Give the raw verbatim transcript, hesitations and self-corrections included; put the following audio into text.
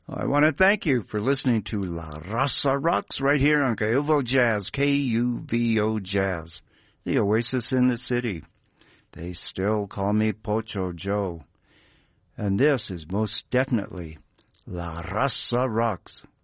I want to thank you for listening to La Raza Rocks right here on K U V O Jazz, K U V O Jazz, the oasis in the city. They still call me Pocho Joe. And this is most definitely La Raza Rocks.